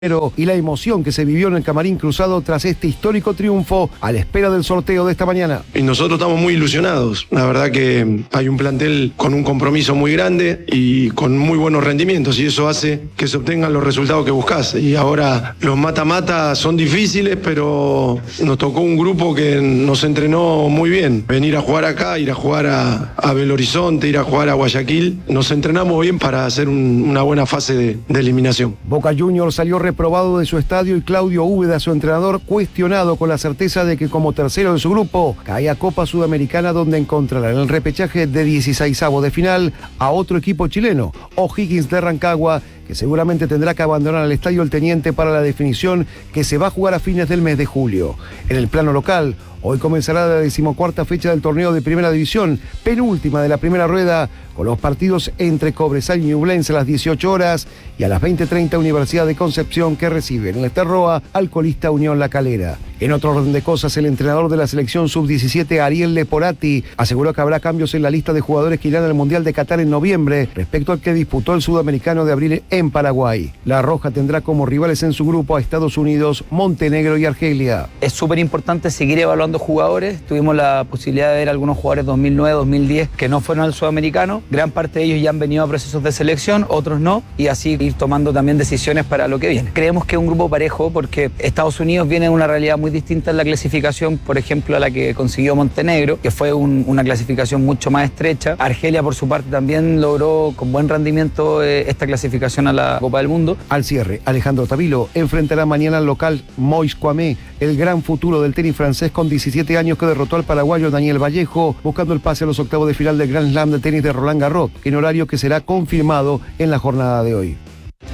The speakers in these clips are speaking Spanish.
y la emoción que se vivió en el Camarín Cruzado tras este histórico triunfo a la espera del sorteo de esta mañana. Y nosotros estamos muy ilusionados. La verdad que hay un plantel con un compromiso muy grande y con muy buenos rendimientos, y eso hace que se obtengan los resultados que buscas. Y ahora los mata-mata son difíciles, pero nos tocó un grupo que nos entrenó muy bien. Venir a jugar acá, ir a jugar a Belo Horizonte, ir a jugar a Guayaquil. Nos entrenamos bien para hacer una buena fase de eliminación. Boca Juniors salió reprobado de su estadio y Claudio Úbeda, su entrenador, cuestionado, con la certeza de que como tercero de su grupo cae a Copa Sudamericana, donde encontrará en el repechaje de 16avos de final a otro equipo chileno, O'Higgins de Rancagua, que seguramente tendrá que abandonar el Estadio El Teniente para la definición que se va a jugar a fines del mes de julio. En el plano local, hoy comenzará la 14ª fecha del torneo de Primera División, penúltima de la primera rueda, con los partidos entre Cobresal y Ñublense a las 18 horas y a las 20:30 Universidad de Concepción, que recibe en el Esterroa al colista Unión La Calera. En otro orden de cosas, el entrenador de la selección sub-17, Ariel Leporati, aseguró que habrá cambios en la lista de jugadores que irán al Mundial de Qatar en noviembre, respecto al que disputó el Sudamericano de abril en Paraguay. La Roja tendrá como rivales en su grupo a Estados Unidos, Montenegro y Argelia. Es súper importante seguir evaluando jugadores. Tuvimos la posibilidad de ver algunos jugadores 2009, 2010 que no fueron al Sudamericano. Gran parte de ellos ya han venido a procesos de selección, otros no, y así ir tomando también decisiones para lo que viene. Creemos que es un grupo parejo porque Estados Unidos viene de una realidad muy distinta en la clasificación, por ejemplo, a la que consiguió Montenegro, que fue una clasificación mucho más estrecha. Argelia, por su parte, también logró con buen rendimiento esta clasificación a la Copa del Mundo. Al cierre, Alejandro Tavilo enfrentará mañana al local Mois Kwame, el gran futuro del tenis francés con 17 años, que derrotó al paraguayo Daniel Vallejo, buscando el pase a los octavos de final del Grand Slam de tenis de Roland Garros, en horario que será confirmado en la jornada de hoy.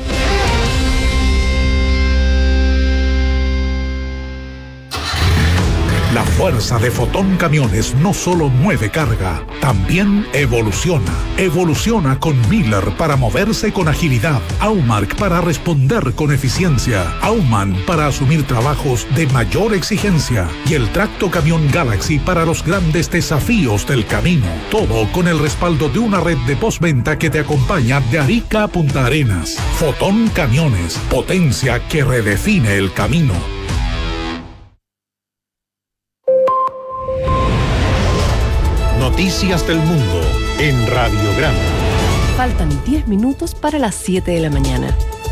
La fuerza de Fotón Camiones no solo mueve carga, también evoluciona. Evoluciona con Miller para moverse con agilidad, Aumark para responder con eficiencia, Aumann para asumir trabajos de mayor exigencia y el Tracto Camión Galaxy para los grandes desafíos del camino. Todo con el respaldo de una red de postventa que te acompaña de Arica a Punta Arenas. Fotón Camiones, potencia que redefine el camino. Noticias del Mundo en Radiograma. Faltan 10 minutos para las 7 de la mañana.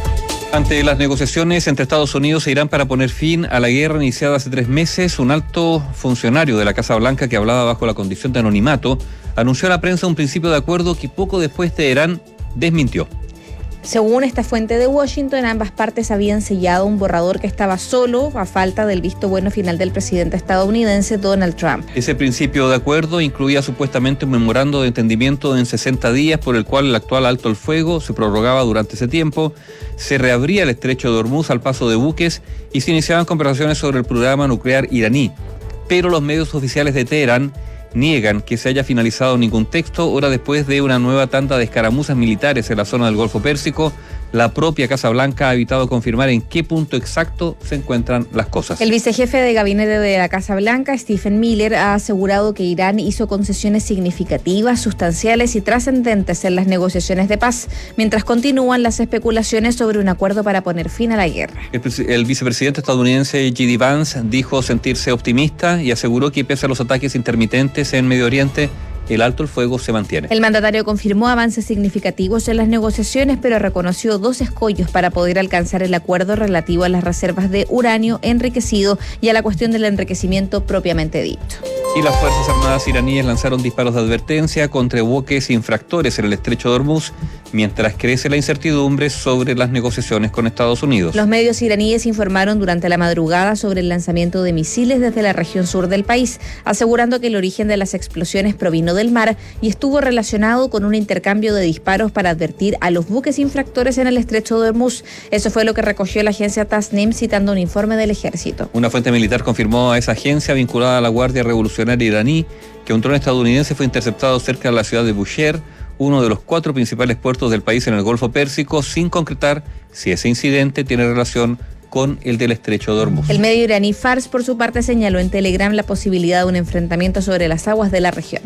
Ante las negociaciones entre Estados Unidos e Irán para poner fin a la guerra iniciada hace 3 meses, un alto funcionario de la Casa Blanca, que hablaba bajo la condición de anonimato, anunció a la prensa un principio de acuerdo que poco después Teherán desmintió. Según esta fuente de Washington, ambas partes habían sellado un borrador que estaba solo a falta del visto bueno final del presidente estadounidense Donald Trump. Ese principio de acuerdo incluía supuestamente un memorando de entendimiento en 60 días por el cual el actual alto el fuego se prorrogaba durante ese tiempo, se reabría el estrecho de Hormuz al paso de buques y se iniciaban conversaciones sobre el programa nuclear iraní. Pero los medios oficiales de Teherán niegan que se haya finalizado ningún texto, hora después de una nueva tanda de escaramuzas militares en la zona del Golfo Pérsico. La propia Casa Blanca ha evitado confirmar en qué punto exacto se encuentran las cosas. El vicejefe de gabinete de la Casa Blanca, Stephen Miller, ha asegurado que Irán hizo concesiones significativas, sustanciales y trascendentes en las negociaciones de paz, mientras continúan las especulaciones sobre un acuerdo para poner fin a la guerra. El vicepresidente estadounidense J.D. Vance dijo sentirse optimista y aseguró que pese a los ataques intermitentes en Medio Oriente, el alto el fuego se mantiene. El mandatario confirmó avances significativos en las negociaciones, pero reconoció 2 escollos para poder alcanzar el acuerdo relativo a las reservas de uranio enriquecido y a la cuestión del enriquecimiento propiamente dicho. Y las Fuerzas Armadas iraníes lanzaron disparos de advertencia contra buques infractores en el estrecho de Hormuz, mientras crece la incertidumbre sobre las negociaciones con Estados Unidos. Los medios iraníes informaron durante la madrugada sobre el lanzamiento de misiles desde la región sur del país, asegurando que el origen de las explosiones provino del mar y estuvo relacionado con un intercambio de disparos para advertir a los buques infractores en el estrecho de Hormuz. Eso fue lo que recogió la agencia Tasnim, citando un informe del ejército. Una fuente militar confirmó a esa agencia, vinculada a la Guardia Revolucionaria iraní, que un dron estadounidense fue interceptado cerca de la ciudad de Bushehr, uno de los 4 principales puertos del país en el Golfo Pérsico, sin concretar si ese incidente tiene relación con el del estrecho de Hormuz. El medio iraní Fars, por su parte, señaló en Telegram la posibilidad de un enfrentamiento sobre las aguas de la región.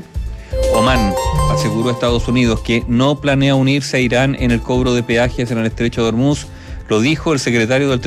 Omán aseguró a Estados Unidos que no planea unirse a Irán en el cobro de peajes en el estrecho de Hormuz, Lo dijo el secretario del